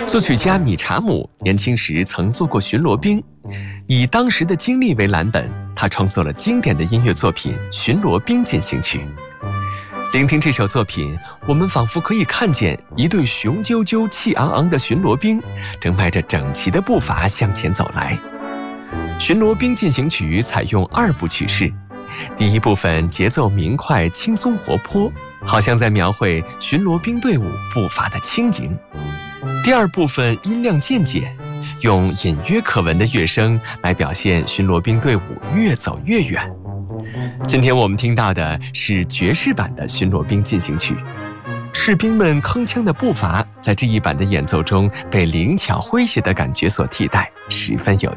作曲家米查姆年轻时曾做过巡逻兵，以当时的经历为蓝本，他创作了经典的音乐作品《巡逻兵进行曲》。聆听这首作品，我们仿佛可以看见一队雄赳赳、气昂昂的巡逻兵，正迈着整齐的步伐向前走来。《巡逻兵进行曲》采用2部曲式，第一部分节奏明快、轻松活泼，好像在描绘巡逻兵队伍步伐的轻盈。第2部分音量渐减，用隐约可闻的乐声来表现巡逻兵队伍越走越远。今天我们听到的是爵士版的《巡逻兵进行曲》，士兵们铿锵的步伐在这一版的演奏中被灵巧诙谐的感觉所替代，十分有